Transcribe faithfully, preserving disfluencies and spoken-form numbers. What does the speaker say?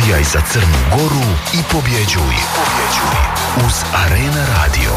Navijaj za Crnu Goru i pobjeđuj. Pobjeđuj uz Arena Radio.